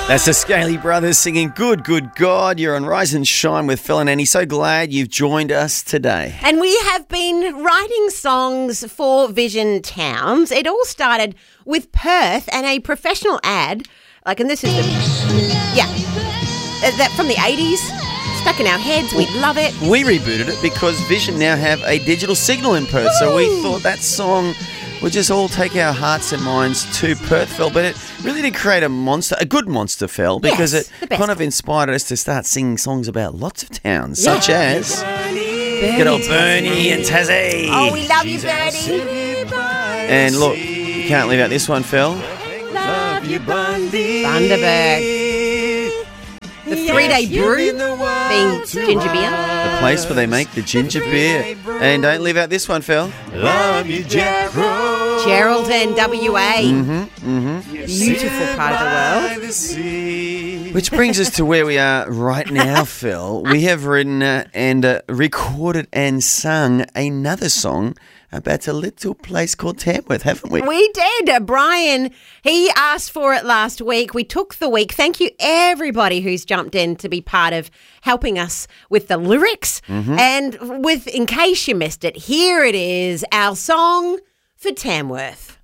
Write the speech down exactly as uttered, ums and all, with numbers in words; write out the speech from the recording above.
That's the Scaly Brothers singing Good, Good God. You're on Rise and Shine with Phil and Annie. So glad you've joined us today. And we have been writing songs for Vision Towns. It all started with Perth and a professional ad. Like, and this is the, yeah, uh, that from the eighties. Stuck in our heads. We love it. We rebooted it because Vision now have a digital signal in Perth. So we thought that song would just all take our hearts and minds to Perth, Phil. But it really did create a monster, a good monster, Phil, because Yes, it the kind of best. inspired us to start singing songs about lots of towns, Yeah. such as good old Bernie and Tassie. Oh, we love you, Bernie. And look, you can't leave out this one, Phil. Love you, Bundaberg. The three-day brew being ginger beer. The place where they make the ginger beer. And don't leave out this one, Phil. Love you, Gerald. Geraldton, W A. Mm-hmm, mm-hmm. Beautiful part of the world. The sea. Which brings us to where we are right now, Phil. We have written uh, and uh, recorded and sung another song about a little place called Tamworth, haven't we? We did. Uh, Brian, he asked for it last week. We took the week. Thank you, everybody who's jumped in to be part of helping us with the lyrics. Mm-hmm. And with, in case you missed it, here it is, our song for Tamworth.